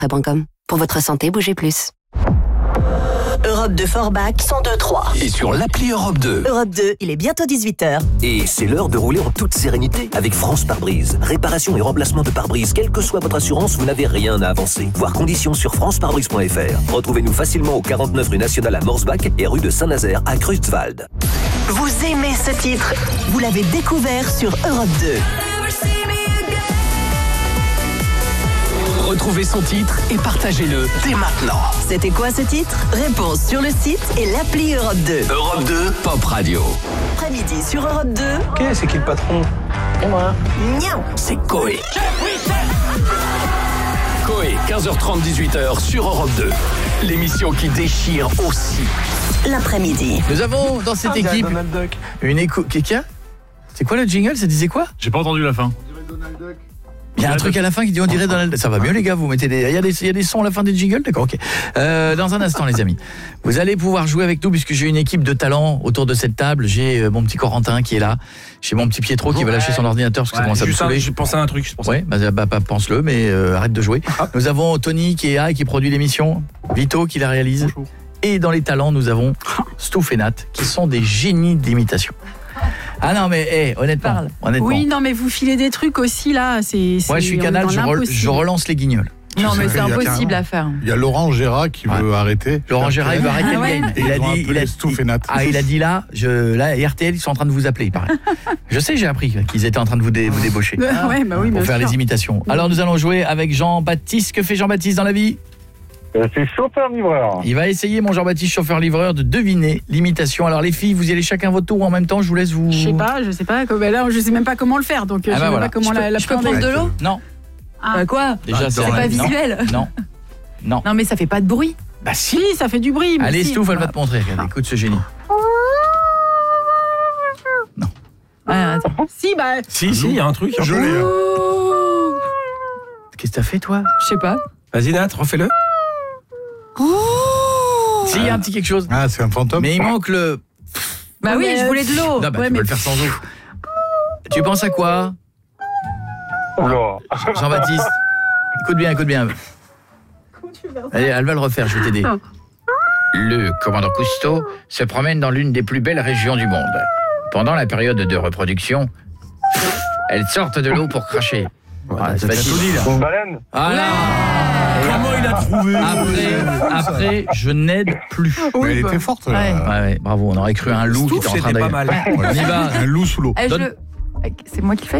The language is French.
Pour votre santé, bougez plus. Europe 2 Forbach 102.3. Et sur l'appli Europe 2. Europe 2, il est bientôt 18h. Et c'est l'heure de rouler en toute sérénité avec France Pare-Brise. Réparation et remplacement de pare-brise, quelle que soit votre assurance, vous n'avez rien à avancer. Voir conditions sur franceparebrise.fr. Retrouvez-nous facilement au 49 rue Nationale à Morsbach et rue de Saint-Nazaire à Creutzwald. Vous aimez ce titre? Vous l'avez découvert sur Europe 2. Retrouvez son titre et partagez-le dès maintenant. C'était quoi ce titre? Réponse sur le site et l'appli Europe 2. Europe 2 Pop Radio. Après-midi sur Europe 2. Ok, c'est qui le patron? Et moi. Miaou. C'est Coé. Coé, 15h30, 18h sur Europe 2. L'émission qui déchire aussi. L'après-midi. Nous avons dans cette équipe une écho... Quelqu'un? C'est quoi le jingle? Ça disait quoi? J'ai pas entendu la fin. Il y a un truc à la fin qui dit on dirait Donald. Ça va mieux les gars, vous mettez des... Il y a des sons à la fin des jingles, d'accord, ok. Dans un instant les amis, vous allez pouvoir jouer avec nous puisque j'ai une équipe de talents autour de cette table. J'ai mon petit Corentin qui est là, j'ai mon petit Pietro qui va lâcher son ordinateur parce que ça commence à me saouler. Je pensais à un truc, Ouais, pense-le, mais arrête de jouer. Nous avons Tony qui est là et qui produit l'émission, Vito qui la réalise. Bonjour. Et dans les talents, nous avons Stouff et Nat qui sont des génies d'imitation. Ah non mais honnêtement. Oui, non mais vous filez des trucs aussi là, Moi je suis Canal, je relance les guignols. Non mais c'est impossible à faire. Il y a Laurent Gérard qui veut arrêter. Laurent Gérard il veut arrêter le game. Il a Stouff et Nat. il a dit là, RTL ils sont en train de vous appeler, il paraît. Je sais, j'ai appris qu'ils étaient en train de vous débaucher. Ouais, bah oui, pour faire les imitations. Alors nous allons jouer avec Jean-Baptiste. Que fait Jean-Baptiste dans la vie? C'est chauffeur-livreur. Il va essayer, mon Jean-Baptiste chauffeur-livreur, de deviner l'imitation. Alors les filles, vous y allez chacun votre tour ou en même temps, je vous laisse vous... Je sais pas, là, je sais même pas comment le faire, donc je sais même pas comment la Je peux prendre de l'eau? Non. Quoi? Déjà, c'est pas visuel. Non. Non, mais ça fait pas de bruit. Bah si, ça fait du bruit. Allez, Stouff, elle va te montrer. Regarde, écoute ce génie. Non. Si, il y a un truc. Je l'ai. Qu'est-ce que t'as fait, toi? Je sais pas. Vas-y, Nat, refais-le. Si, il y a un petit quelque chose. Ah, c'est un fantôme. Mais il manque le... Bah oui, je voulais de l'eau. Non, tu peux le faire sans eau. Tu penses à quoi? Jean-Baptiste, écoute bien. Allez, elle va le refaire, je vais t'aider. Le commandant Cousteau se promène dans l'une des plus belles régions du monde. Pendant la période de reproduction, elles sortent de l'eau pour cracher. C'est facile. Une baleine. Comment il a trouvé? Après, je n'aide plus. Elle était forte. Ouais, bravo, on aurait cru un loup qui était en train d'aller. pas mal. On y va. Un loup sous l'eau. C'est moi qui le fais?